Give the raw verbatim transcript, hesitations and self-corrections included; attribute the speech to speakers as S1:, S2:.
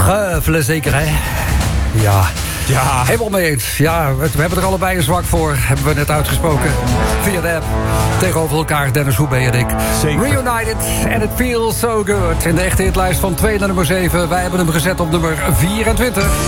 S1: Treuvelen zeker, hè? Ja.
S2: Ja.
S1: Helemaal mee eens. Ja, we hebben er allebei een zwak voor. Hebben we net uitgesproken. Via de app. Tegenover elkaar, Dennis Hoebe en ik.
S2: Zeker.
S1: Reunited and it feels so good. In de echte hitlijst van twee naar nummer zeven. Wij hebben hem gezet op nummer vierentwintig.